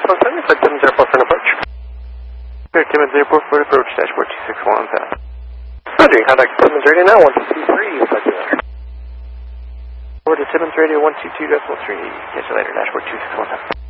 261, flight 704 for an approach. Clear Timmins Airport for approach, dashboard 261 pass. Roger, contact Timmins Radio now, 123, flight 2 Over to Timmins Radio 122.3, catch you later, dashboard 261 pass.